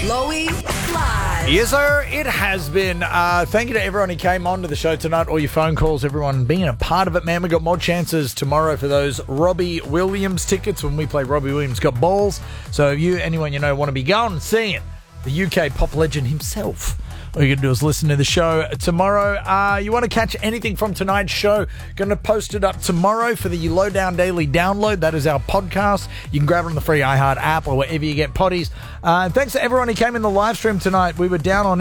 Lowy Live. Yes, sir, it has been. Thank you to everyone who came on to the show tonight, all your phone calls, everyone being a part of it, man. We got more chances tomorrow for those Robbie Williams tickets when we play Robbie Williams Got Balls. So if you, anyone you know, want to be going and seeing the UK pop legend himself, all you can do is listen to the show tomorrow. You want to catch anything from tonight's show, going to post it up tomorrow for the Lowdown Daily download. That is our podcast. You can grab it on the free iHeart app or wherever you get potties. Thanks to everyone who came in the live stream tonight. We were down on